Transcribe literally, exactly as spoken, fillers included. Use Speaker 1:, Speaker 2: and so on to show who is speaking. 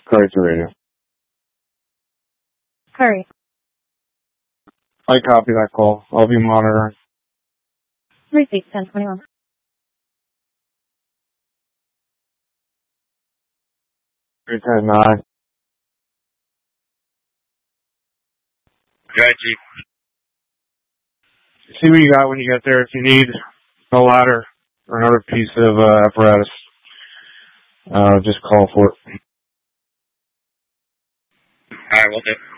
Speaker 1: Curry to radio.
Speaker 2: Curry.
Speaker 1: I copy that call. I'll be monitoring.
Speaker 2: Receipt ten twenty-one.
Speaker 1: three ten nine.
Speaker 3: Right, Chief.
Speaker 1: See what you got when you get there. If you need a ladder or another piece of uh, apparatus, uh, just call for it.
Speaker 3: All right, we'll do.